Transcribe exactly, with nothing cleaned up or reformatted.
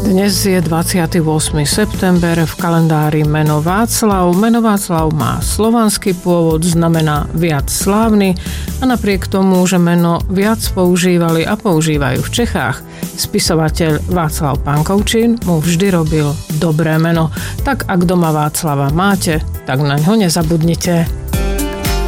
Dnes je dvadsiateho ôsmeho september, v kalendári meno Václav. Meno Václav má slovanský pôvod, znamená viac slávny a napriek tomu, že meno viac používali a používajú v Čechách, spisovateľ Václav Pankovčín mu vždy robil dobré meno. Tak ak doma Václava máte, tak na ňo nezabudnite.